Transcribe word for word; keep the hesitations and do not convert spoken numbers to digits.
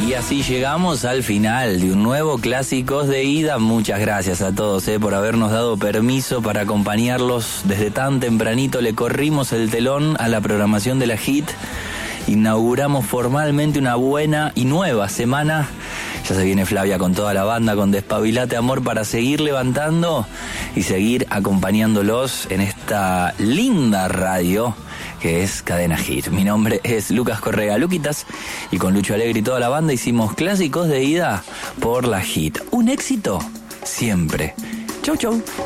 Y así llegamos al final de un nuevo Clásicos de Ida. Muchas gracias a todos eh, por habernos dado permiso para acompañarlos desde tan tempranito. Le corrimos el telón a la programación de la Hit. Inauguramos formalmente una buena y nueva semana. Ya se viene Flavia con toda la banda, con Despabilate Amor, para seguir levantando y seguir acompañándolos en esta linda radio que es Cadena Hit. Mi nombre es Lucas Correa Luquitas y con Lucho Alegre y toda la banda hicimos Clásicos de Ida por la Hit. Un éxito siempre. Chau, chau.